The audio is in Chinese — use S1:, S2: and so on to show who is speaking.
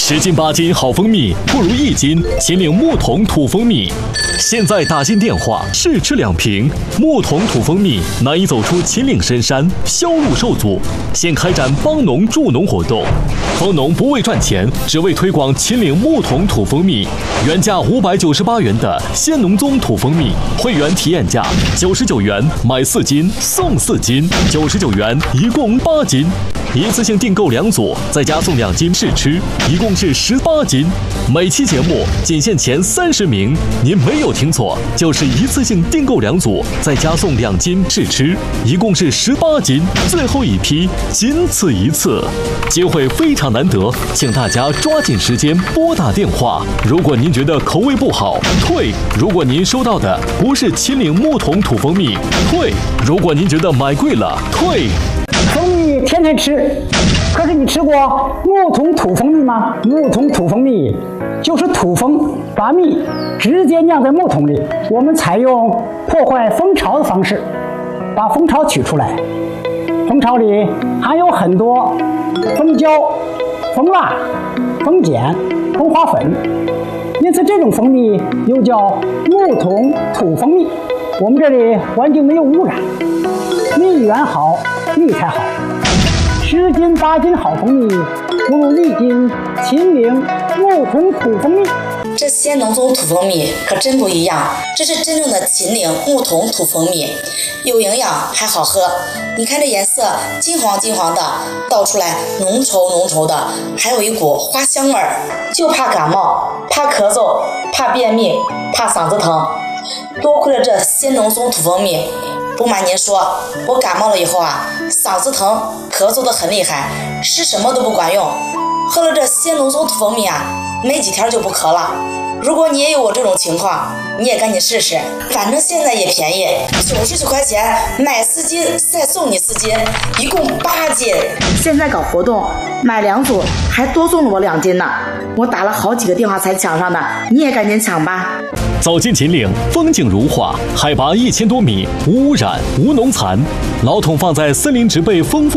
S1: 10斤8斤好蜂蜜，不如1斤秦岭木桶土蜂蜜。现在打进电话，试吃2瓶木桶土蜂蜜，难以走出秦岭深山，销路受阻。现开展帮农助农活动，蜂农不为赚钱，只为推广秦岭木桶土蜂蜜。原价598元的鲜农宗土蜂蜜，会员体验价99元买4斤送4斤，99元一共8斤。一次性订购2组，再加送2斤试吃，一共是18斤。每期节目仅限前30名，您没有听错，就是一次性订购2组，再加送2斤试吃，一共是18斤。最后一批，仅此一次，机会非常难得，请大家抓紧时间拨打电话。如果您觉得口味不好，退；如果您收到的不是秦岭木桶土蜂蜜，退；如果您觉得买贵了，退。
S2: 蜂蜜天天吃，可是你吃过木桶土蜂蜜吗？木桶土蜂蜜就是土蜂把蜜直接酿在木桶里，我们采用破坏蜂巢的方式，把蜂巢取出来。蜂巢里含有很多蜂胶、蜂蜡、蜂碱、蜂花粉，因此这种蜂蜜又叫木桶土蜂蜜。我们这里环境没有污染，蜜源好，蜜才好。10斤8斤好蜂蜜，不如1斤秦岭木桶土蜂蜜。
S3: 这鲜农宗土蜂蜜可真不一样，这是真正的秦岭木桶土蜂蜜，有营养还好喝。你看这颜色金黄金黄的，倒出来浓稠浓稠的，还有一股花香味儿。就怕感冒，怕咳嗽，怕便秘，怕嗓子疼，多亏了这鲜农宗土蜂蜜。不瞒您说，我感冒了以后啊，嗓子疼，咳嗽得很厉害，吃什么都不管用。喝了这鲜农宗土蜂蜜啊，没几天就不咳了。如果你也有我这种情况，你也赶紧试试，反正现在也便宜，99块钱买4斤，再送你4斤，一共8斤。现在搞活动，买2组还多送了我2斤呢。我打了好几个电话才抢上的，你也赶紧抢吧。
S1: 走进秦岭，风景如画，海拔1000多米，无污染、无农残，老桶放在森林植被丰富